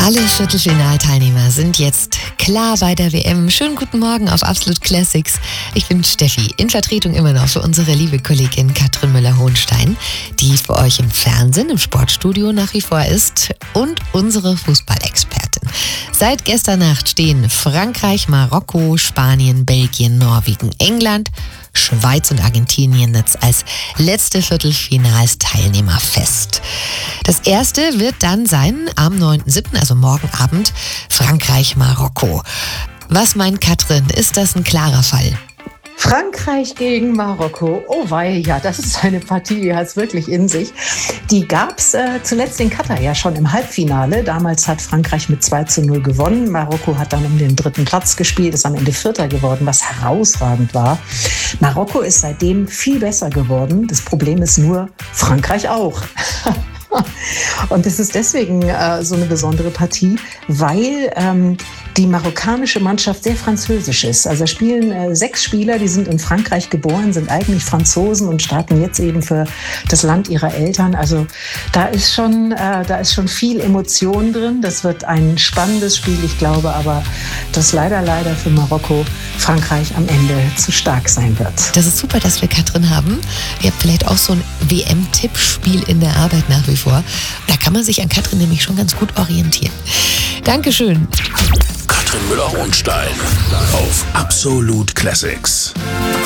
Alle Viertelfinalteilnehmer sind jetzt klar bei der WM. Schönen guten Morgen auf Absolut Classics. Ich bin Steffi, in Vertretung immer noch für unsere liebe Kollegin Katrin Müller-Hohenstein, die für euch im Fernsehen, im Sportstudio nach wie vor ist, und unsere Fußballexpertin. Seit gestern Nacht stehen Frankreich, Marokko, Spanien, Belgien, Norwegen, England, Schweiz und Argentinien jetzt als letzte Viertelfinalsteilnehmer fest. Das erste wird dann sein am 9.7., also morgen Abend, Frankreich-Marokko. Was meint Katrin? Ist das ein klarer Fall? Frankreich gegen Marokko. Oh wei, ja, das ist eine Partie, die hat es wirklich in sich. Die gab es zuletzt in Katar ja schon im Halbfinale. Damals hat Frankreich mit 2:0 gewonnen. Marokko hat dann um den 3. Platz gespielt, ist am Ende Vierter geworden, was herausragend war. Marokko ist seitdem viel besser geworden. Das Problem ist nur, Frankreich auch. Und es ist deswegen so eine besondere Partie, weil die marokkanische Mannschaft sehr französisch ist. Also da spielen 6 Spieler, die sind in Frankreich geboren, sind eigentlich Franzosen und starten jetzt eben für das Land ihrer Eltern. Also da ist schon viel Emotion drin. Das wird ein spannendes Spiel, ich glaube aber, dass leider für Marokko Frankreich am Ende zu stark sein wird. Das ist super, dass wir Katrin haben. Ihr habt vielleicht auch so ein WM-Tippspiel in der Arbeit nach wie vor. Da kann man sich an Katrin nämlich schon ganz gut orientieren. Dankeschön. Katrin Müller-Hohenstein auf Absolut Classics.